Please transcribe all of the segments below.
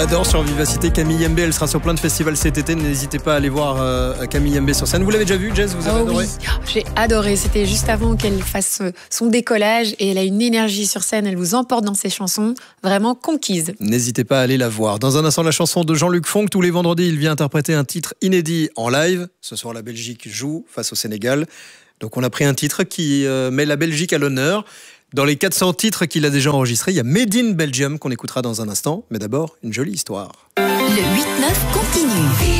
l'adore sur Vivacité. Camille Mbé, elle sera sur plein de festivals cet été. N'hésitez pas à aller voir Camille Mbé sur scène. Vous l'avez déjà vu, Jess? Vous avez adoré? Oui, j'ai adoré. C'était juste avant qu'elle fasse son décollage et elle a une énergie sur scène. Elle vous emporte dans ses chansons, vraiment conquise. N'hésitez pas à aller la voir. Dans un instant, la chanson de Jean-Luc Fonck. Tous les vendredis, il vient interpréter un titre inédit en live. Ce soir, la Belgique joue face au Sénégal. Donc on a pris un titre qui met la Belgique à l'honneur. Dans les 400 titres qu'il a déjà enregistrés, il y a Made in Belgium qu'on écoutera dans un instant. Mais d'abord, une jolie histoire. Le 8-9 continue.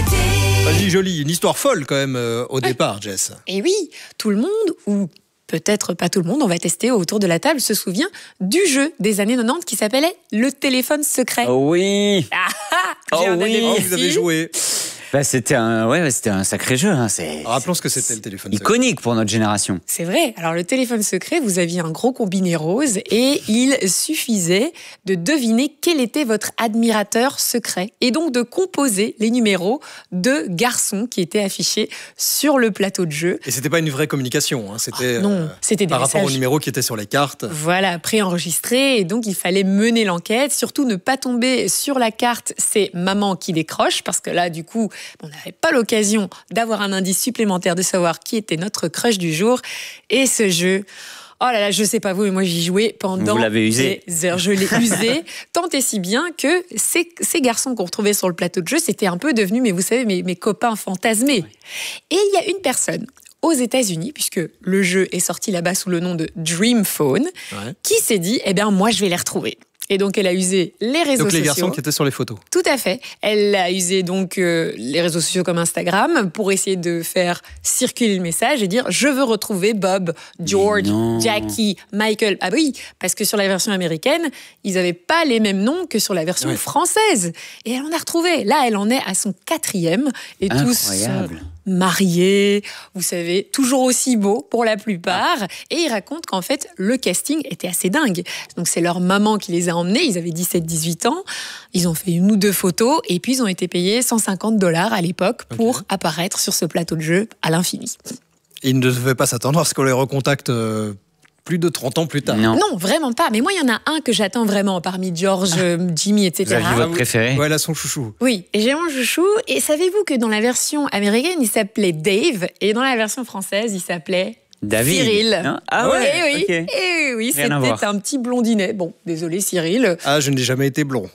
Vas-y, jolie, une histoire folle quand même au départ, Jess. Et oui, tout le monde, ou peut-être pas tout le monde, on va tester autour de la table, se souvient du jeu des années 90 qui s'appelait le téléphone secret. Oh oui. J'ai un adepte Oh, ici. vous avez joué. C'était un sacré jeu. Hein. Rappelons ce que c'était le téléphone secret. Iconique pour notre génération. C'est vrai. Alors, le téléphone secret, vous aviez un gros combiné rose et il suffisait de deviner quel était votre admirateur secret et donc de composer les numéros de garçons qui étaient affichés sur le plateau de jeu. Et c'était pas une vraie communication, hein. C'était, Non, c'était des par rapport aux messages. numéros qui étaient sur les cartes. Voilà, préenregistré. Et donc, il fallait mener l'enquête. Surtout, ne pas tomber sur la carte, c'est maman qui décroche. Parce que là, du coup, on n'avait pas l'occasion d'avoir un indice supplémentaire de savoir qui était notre crush du jour. Et ce jeu... Oh là là, je sais pas vous, mais moi j'y jouais pendant Vous l'avez usé. des heures. Je l'ai usé, tant et si bien que ces garçons qu'on retrouvait sur le plateau de jeu, c'était un peu devenu, mais vous savez, mes copains fantasmés. Et il y a une personne aux États-Unis, puisque le jeu est sorti là-bas sous le nom de Dream Phone, qui s'est dit, eh bien moi je vais les retrouver. Et donc, elle a usé les réseaux sociaux. Donc les garçons qui étaient sur les photos. Tout à fait. Elle a usé donc les réseaux sociaux comme Instagram pour essayer de faire circuler le message et dire « Je veux retrouver Bob, George, Jackie, Michael ». Ah oui, parce que sur la version américaine, ils n'avaient pas les mêmes noms que sur la version française. Et elle en a retrouvé. Là, elle en est à son 4e. Et tous sont mariés, vous savez, toujours aussi beaux pour la plupart. Et ils racontent qu'en fait, le casting était assez dingue. Donc, c'est leur maman qui les a emmenés. Ils avaient 17-18 ans. Ils ont fait une ou deux photos. Et puis, ils ont été payés $150 à l'époque pour apparaître sur ce plateau de jeu à l'infini. Ils ne devaient pas s'attendre à ce qu'on les recontacte plus de 30 ans plus tard. Non, vraiment pas. Mais moi, il y en a un que j'attends vraiment parmi George, Jimmy, etc. Vous aviez votre préféré? Ouais, elle a son chouchou. Oui, et j'ai mon chouchou. Et savez-vous que dans la version américaine, il s'appelait Dave. Et dans la version française, il s'appelait... David. Cyril. Non, ah ouais, Et oui, ok. et oui, Rien à c'était voir. un petit blondinet. Bon, désolé Cyril. Ah, je n'ai jamais été blond.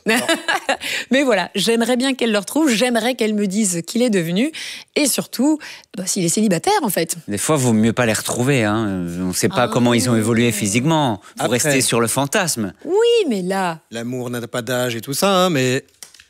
Mais voilà, j'aimerais bien qu'elle le retrouve, j'aimerais qu'elle me dise qu'il est devenu, et surtout, s'il est célibataire en fait. Des fois, il vaut mieux pas les retrouver. Hein. On ne sait pas comment ils ont évolué physiquement. Il faut Après. rester sur le fantasme. Oui, mais là... L'amour n'a pas d'âge et tout ça, hein, mais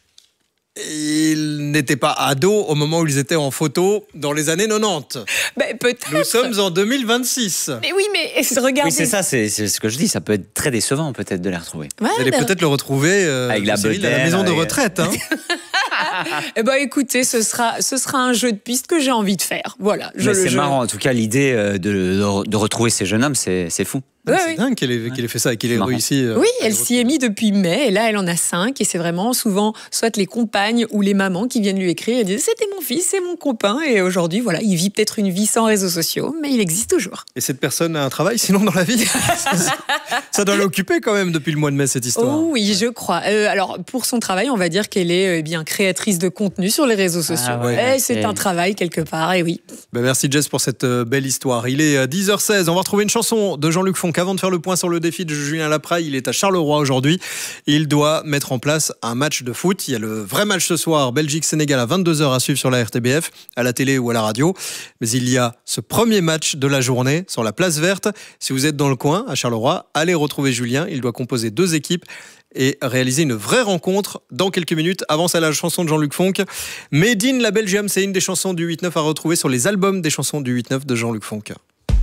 ils n'étaient pas ados au moment où ils étaient en photo dans les années 90. Peut-être. Nous sommes en 2026. Mais oui, mais regardez... Oui, c'est ça, c'est ce que je dis. Ça peut être très décevant, peut-être, de les retrouver. Ouais, Vous allez peut-être le retrouver Avec la Cyril, à la bedaine, maison de avec- retraite. Hein. écoutez, ce sera un jeu de piste que j'ai envie de faire. Voilà. Mais c'est marrant, en tout cas, l'idée de retrouver ces jeunes hommes, c'est fou. Ouais, C'est oui. dingue qu'elle ait fait ça et qu'il ait C'est marrant. réussi. Oui, elle s'y est mise depuis mai, et là, elle en a 5, et c'est vraiment souvent soit les compagnes ou les mamans qui viennent lui écrire et disent « C'était mon fils, c'est mon copain », et aujourd'hui, voilà, il vit peut-être une vie sans réseaux sociaux, mais il existe toujours. Et cette personne a un travail sinon dans la vie? Ça doit l'occuper quand même depuis le mois de mai, cette histoire. Oh oui, je crois. Alors, pour son travail, on va dire qu'elle est bien créatrice de contenu sur les réseaux sociaux. ouais, C'est ok. un travail quelque part, et oui. Merci Jess pour cette belle histoire. Il est 10h16, on va retrouver une chanson de Jean-Luc Fonck. Avant de faire le point sur le défi de Julien Lapraille, il est à Charleroi aujourd'hui. Il doit mettre en place un match de foot. Il y a le vrai match ce soir, Belgique-Sénégal à 22h à suivre sur la RTBF, à la télé ou à la radio. Mais il y a ce premier match de la journée sur la place verte. Si vous êtes dans le coin, à Charleroi, allez retrouver Julien. Il doit composer 2 équipes et réaliser une vraie rencontre dans quelques minutes. Avant ça, la chanson de Jean-Luc Fonck. Made in la Belgium, c'est une des chansons du 8-9 à retrouver sur les albums des chansons du 8-9 de Jean-Luc Fonck.